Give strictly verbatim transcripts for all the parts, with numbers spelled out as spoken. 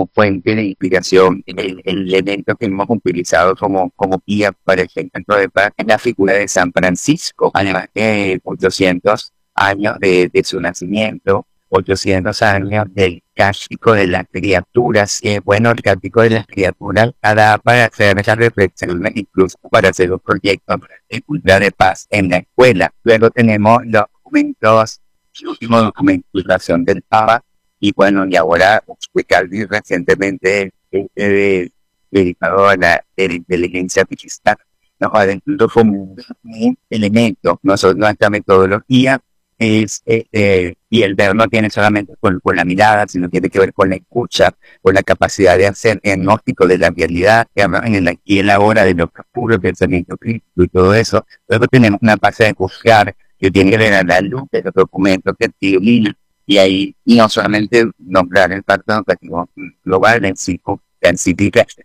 como fuente de inspiración. El, el elemento que hemos utilizado como, como guía para el encuentro de paz es la figura de San Francisco, además de ochocientos años de, de su nacimiento, ochocientos años del cástico de las criaturas. Eh, bueno, el cástico de las criaturas da para hacer esa reflexión, incluso para hacer un proyecto de cultura de paz en la escuela. Luego tenemos los documentos, el último documento de relación del Papa, y bueno, y ahora Wicaldi recientemente eh, dedicado a la, de la inteligencia artificial, nos va dentro como un elemento, no solo nuestra metodología, es, eh, y el ver no tiene solamente con, con la mirada, sino tiene que ver con la escucha, con la capacidad de hacer diagnóstico de la realidad, que en el aquí y en la hora de lo que ocurre, el pensamiento crítico y todo eso. Luego tenemos una fase de juzgar, que tiene que ver a la luz de los documentos que ilumina, y ahí no solamente nombrar el pacto educativo global en sí, en sí,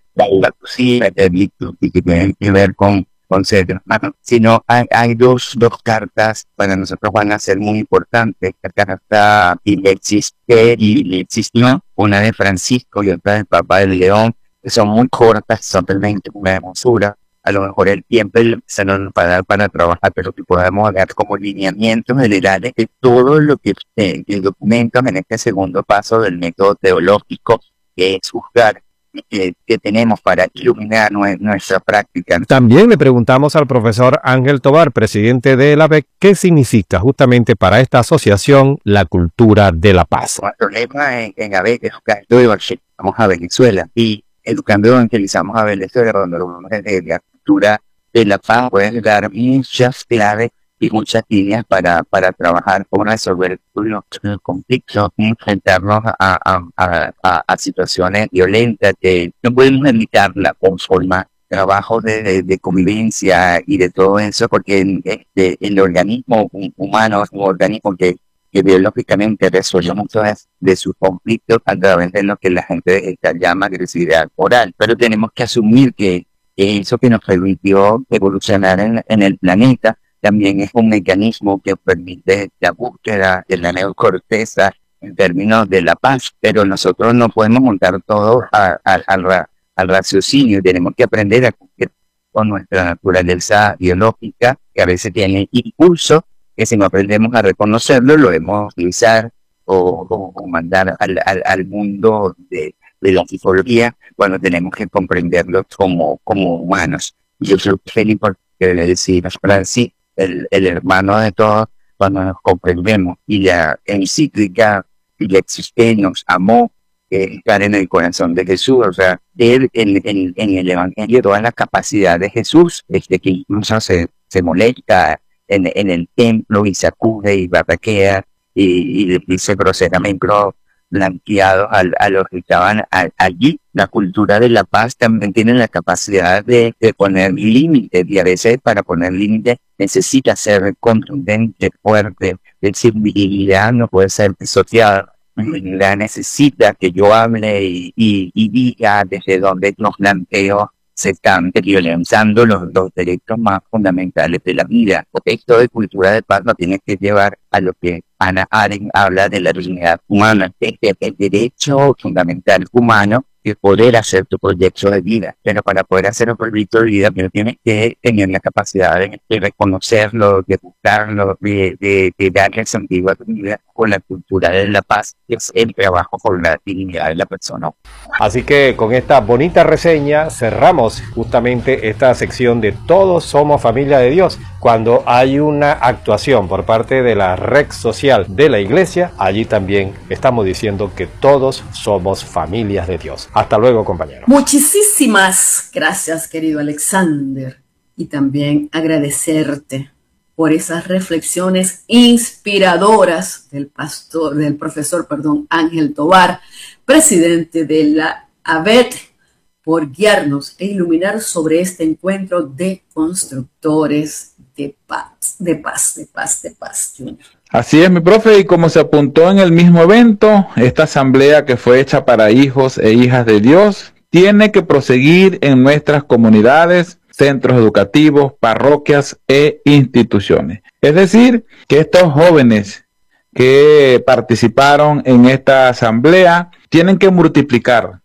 la cocina, y que tienen que ver con con ser hermano, sino hay, hay dos, dos cartas para nosotros van a ser muy importantes. La carta y le existe y le existió una de Francisco y otra del Papa de León, que son muy cortas, son realmente una hermosura. A lo mejor el tiempo se nos va a dar para trabajar, pero que podamos dar como lineamientos generales de todo lo que eh, el documento en este segundo paso del método teológico, que es juzgar. Que, que tenemos para iluminar nuestra práctica. También le preguntamos al profesor Ángel Tovar, presidente de la A B E C, qué significa justamente para esta asociación la cultura de la paz. Nuestro lema en, en A B E C es educando y evangelizamos a Venezuela, y educando y evangelizamos a Venezuela, donde hablamos de la cultura de la paz, puede dar muchas claves y muchas líneas para, para trabajar con resolver los conflictos, enfrentarnos a, a, a, a, a situaciones violentas que no podemos evitarla con forma trabajo de, de, de convivencia y de todo eso, porque este, el organismo humano es un organismo que, que biológicamente resuelve muchos de, de sus conflictos a través de lo que la gente llama agresividad oral, pero tenemos que asumir que eso que nos permitió evolucionar en, en el planeta también es un mecanismo que permite la búsqueda de la neocorteza en términos de la paz, pero nosotros no podemos montar todo a, a, al, al raciocinio, tenemos que aprender a cumplir con nuestra naturaleza biológica, que a veces tiene impulso, que si no aprendemos a reconocerlo, lo debemos utilizar o, o, o mandar al, al, al mundo de, de la psicología, cuando tenemos que comprenderlo como, como humanos. Yo creo que es importante que le decimos, Francis, El, el hermano de todos, cuando nos comprendemos, y la encíclica y la existencia nos amó, eh, estar en el corazón de Jesús, o sea, ver en, en, en el Evangelio toda la capacidad de Jesús, este que incluso se, se molesta en, en el templo y sacude y barraquea y, y dice groseramente blanqueados a, a los que estaban a, allí. La cultura de la paz también tiene la capacidad de, de poner límites, y a veces para poner límites necesita ser contundente, fuerte. La sensibilidad no puede ser disociada. La necesita que yo hable y, y, y diga desde donde los planteos se están violentando los, los derechos más fundamentales de la vida. Porque esto de cultura de paz no tiene que llevar a lo que Hannah Arendt habla de la dignidad humana, este el derecho fundamental humano de poder hacer tu proyecto de vida. Pero para poder hacer un proyecto de vida, pero tienes que tener la capacidad de, de reconocerlo, de buscarlo, de, de, de darle sentido a tu vida con la cultura de la paz, que es el trabajo por la dignidad de la persona. Así que con esta bonita reseña cerramos justamente esta sección de Todos somos familia de Dios. Cuando hay una actuación por parte de la red social de la iglesia, allí también estamos diciendo que todos somos familias de Dios. Hasta luego, compañeros. Muchísimas gracias, querido Alexander, y también agradecerte por esas reflexiones inspiradoras del pastor, del profesor, perdón, Ángel Tovar, presidente de la A B E C, por guiarnos e iluminar sobre este encuentro de constructores de paz, de paz, de paz, de paz, Junior. Así es, mi profe, y como se apuntó en el mismo evento, esta asamblea que fue hecha para hijos e hijas de Dios tiene que proseguir en nuestras comunidades, centros educativos, parroquias e instituciones. Es decir, que estos jóvenes que participaron en esta asamblea tienen que multiplicar